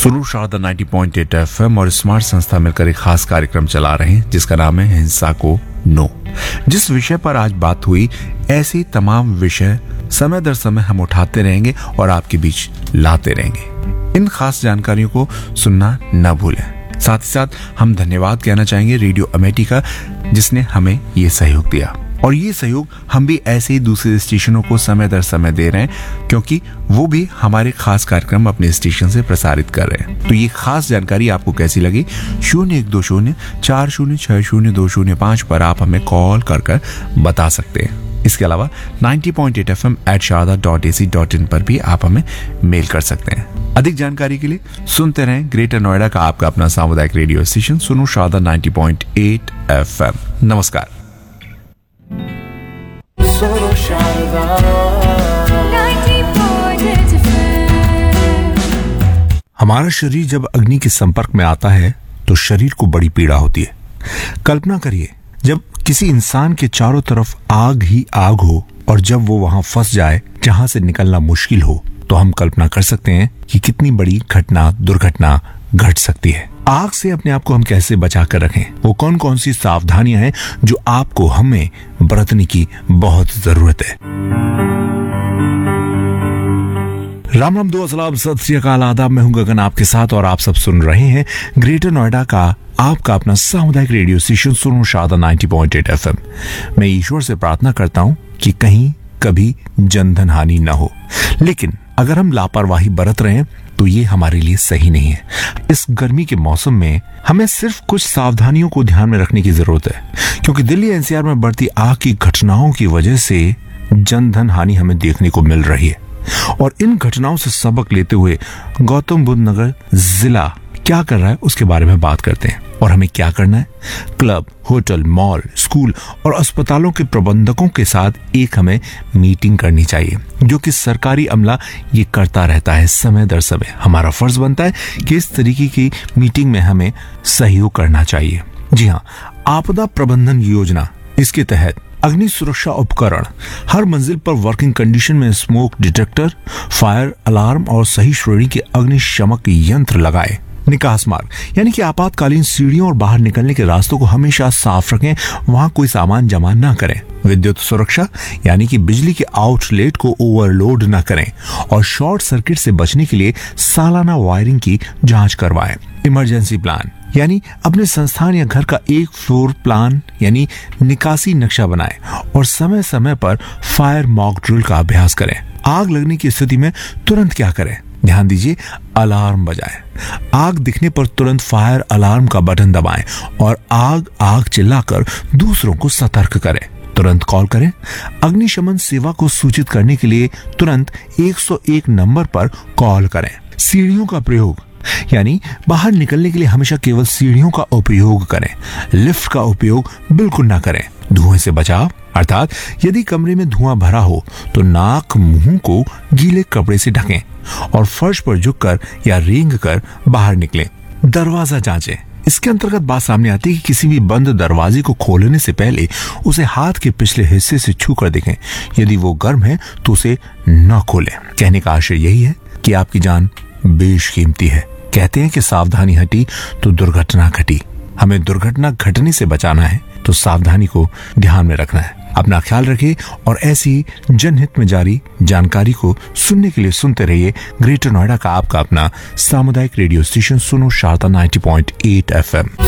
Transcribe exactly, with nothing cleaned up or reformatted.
सुनो शारदा नब्बे पॉइंट आठ एफएम और स्मार्ट संस्था मिलकर एक खास कार्यक्रम चला रहे हैं जिसका नाम है हिंसा को नो। जिस विषय पर आज बात हुई, ऐसे तमाम विषय समय दर समय हम उठाते रहेंगे और आपके बीच लाते रहेंगे। इन खास जानकारियों को सुनना न भूलें। साथ ही साथ हम धन्यवाद कहना चाहेंगे रेडियो अमेठी का, जिसने हमें ये सहयोग दिया, और ये सहयोग हम भी ऐसे ही दूसरे स्टेशनों को समय दर समय दे रहे हैं क्योंकि वो भी हमारे खास कार्यक्रम अपने स्टेशन से प्रसारित कर रहे हैं। तो ये खास जानकारी आपको कैसी लगी? शून्य एक दो शून्य चार शून्य छह शून्य दो शून्य पाँच पर आप हमें कॉल कर कर बता सकते हैं। इसके अलावा नब्बे पॉइंट आठ F M eight Sharda dot A C dot in पर भी आप हमें मेल कर सकते हैं। अधिक जानकारी के लिए सुनते रहें ग्रेटर नोएडा का आपका अपना सामुदायिक रेडियो स्टेशन सुनो शारदा नब्बे पॉइंट आठ एफ एम। नमस्कार। हमारा शरीर जब अग्नि के संपर्क में आता है तो शरीर को बड़ी पीड़ा होती है। कल्पना करिए, जब किसी इंसान के चारों तरफ आग ही आग हो और जब वो वहां फंस जाए जहां से निकलना मुश्किल हो, तो हम कल्पना कर सकते हैं कि कितनी बड़ी घटना दुर्घटना घट सकती है। आग से अपने आप को हम कैसे बचा कर रखें, वो कौन कौन सी सावधानियां हैं जो आपको हमें बरतने की बहुत जरूरत है। राम राम, दो अस्सलाम, सत श्री अकाल, आदाब। मैं हूं गगन आपके साथ और आप सब सुन रहे हैं ग्रेटर नोएडा का आपका अपना सामुदायिक रेडियो स्टेशन सुनो शारदा नब्बे पॉइंट आठ एफ एम। मैं ईश्वर से प्रार्थना करता हूं कि कहीं कभी जनधन हानि न हो, लेकिन अगर हम लापरवाही बरत रहे हैं तो ये हमारे लिए सही नहीं है। इस गर्मी के मौसम में हमें सिर्फ कुछ सावधानियों को ध्यान में रखने की जरूरत है, क्योंकि दिल्ली एन सी आर में बढ़ती आग की घटनाओं की वजह से जनधन हानि हमें देखने को मिल रही है। और इन घटनाओं से सबक लेते हुए गौतम बुद्ध नगर जिला क्या कर रहा है उसके बारे में बात करते हैं। और हमें क्या करना है? क्लब, होटल, मॉल, स्कूल और अस्पतालों के प्रबंधकों के साथ एक हमें मीटिंग करनी चाहिए, जो कि सरकारी अमला ये करता रहता है समय दर समय। हमारा फर्ज बनता है कि इस तरीके की मीटिंग में हमें सहयोग करना चाहिए। जी हाँ, आपदा प्रबंधन योजना, इसके तहत अग्नि सुरक्षा उपकरण हर मंजिल पर वर्किंग कंडीशन में स्मोक डिटेक्टर, फायर अलार्म और सही श्रेणी के अग्निशमक यंत्र लगाए। निकास मार्ग यानी कि आपातकालीन सीढ़ियों और बाहर निकलने के रास्तों को हमेशा साफ रखें, वहां कोई सामान जमा न करें। विद्युत सुरक्षा यानी कि बिजली के आउटलेट को ओवरलोड न करें और शॉर्ट सर्किट से बचने के लिए सालाना वायरिंग की जांच करवाएं। इमरजेंसी प्लान यानी अपने संस्थान या घर का एक फ्लोर प्लान यानी निकासी नक्शा बनाएं और समय समय पर फायर मॉक ड्रिल का अभ्यास करें। आग लगने की स्थिति में तुरंत क्या करें? ध्यान दीजिए, अलार्म बजाएं। आग दिखने पर तुरंत फायर अलार्म का बटन दबाएं और आग आग चिल्लाकर दूसरों को सतर्क करें। तुरंत कॉल करें। अग्निशमन सेवा को सूचित करने के लिए तुरंत एक सौ एक नंबर पर कॉल करें। सीढ़ियों का प्रयोग यानी बाहर निकलने के लिए हमेशा केवल सीढ़ियों का उपयोग करें। लिफ्ट का उपयोग बिल्कुल ना करें। धुएं से बचाव अर्थात यदि कमरे में धुआं भरा हो तो नाक मुंह को गीले कपड़े से ढकें और फर्श पर झुककर या रेंग कर बाहर निकलें। दरवाजा जांचें। इसके अंतर्गत बात सामने आती है कि किसी भी बंद दरवाजे को खोलने से पहले उसे हाथ के पिछले हिस्से से छू कर देखें। यदि वो गर्म है तो उसे न खोलें। कहने का आशय यही है कि आपकी जान बेशकीमती है। कहते हैं कि सावधानी हटी तो दुर्घटना घटी। हमें दुर्घटना घटने से बचाना है तो सावधानी को ध्यान में रखना है। अपना ख्याल रखिए और ऐसी जनहित में जारी जानकारी को सुनने के लिए सुनते रहिए ग्रेटर नोएडा का आपका अपना सामुदायिक रेडियो स्टेशन सुनो शारदा नब्बे पॉइंट आठ एफ एम।